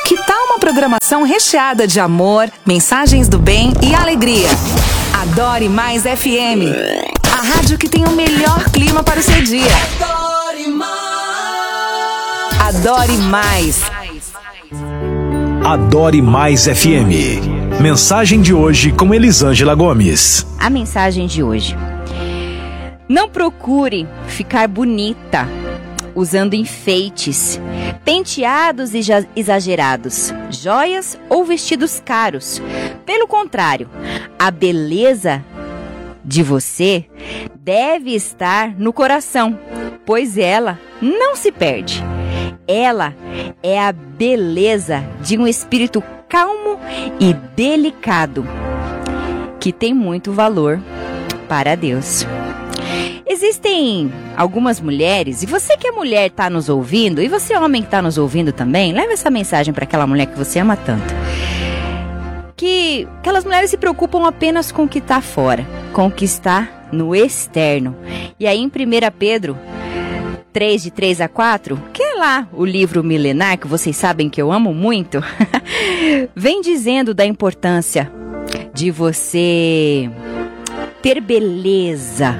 Que tal uma programação recheada de amor, mensagens do bem e alegria? Adore Mais FM, a rádio que tem o melhor clima para o seu dia. Adore Mais. Adore Mais. Adore Mais FM. Mensagem de hoje com Elisângela Gomes. A mensagem de hoje: não procure ficar bonita usando enfeites, penteados exagerados, joias ou vestidos caros. Pelo contrário, a beleza de você deve estar no coração, pois ela não se perde. Ela é a beleza de um espírito calmo e delicado, que tem muito valor para Deus. Existem algumas mulheres, e você que é mulher está nos ouvindo, e você homem que está nos ouvindo também, leva essa mensagem para aquela mulher que você ama tanto. Que aquelas mulheres se preocupam apenas com o que está fora, com o que está no externo. E aí em 1 Pedro 3, de 3 a 4, que é lá o livro milenar, que vocês sabem que eu amo muito, vem dizendo da importância de você ter beleza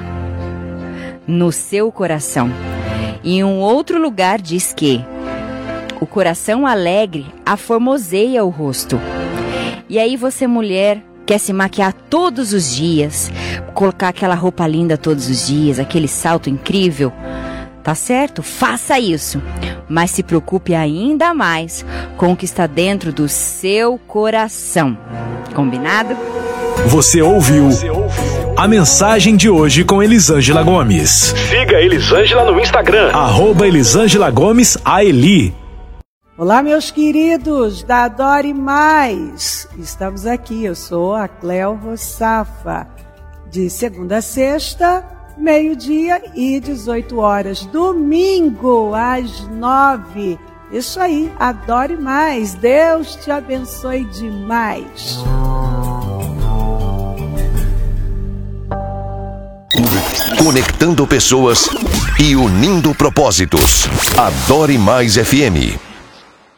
no seu coração. E em um outro lugar diz que o coração alegre aformoseia o rosto. E aí você, mulher, quer se maquiar todos os dias, colocar aquela roupa linda todos os dias, aquele salto incrível, tá certo? Faça isso, mas se preocupe ainda mais com o que está dentro do seu coração. Combinado? Você ouviu a mensagem de hoje com Elisângela Gomes. Siga a Elisângela no Instagram, @Elisângela Gomes AELI. Olá, meus queridos da Adore Mais. Estamos aqui, eu sou a Cléo Rossafa, de segunda a sexta, meio-dia e 18 horas. Domingo, às 9. Isso aí, Adore Mais. Deus te abençoe demais. Conectando pessoas e unindo propósitos. Adore Mais FM.